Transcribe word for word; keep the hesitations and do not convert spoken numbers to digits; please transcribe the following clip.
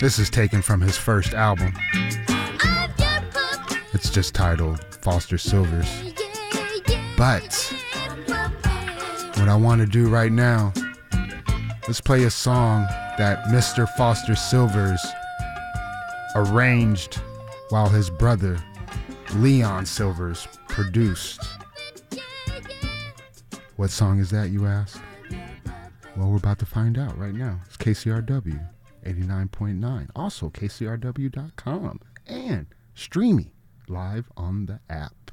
This is taken from his first album. It's just titled Foster Silvers. But what I want to do right now, let's play a song that Mister Foster Silvers arranged while his brother Leon Silvers produced. What song is that, you ask? Well, we're about to find out right now. It's K C R W eighty-nine point nine. Also K C R W dot com and streaming live on the app.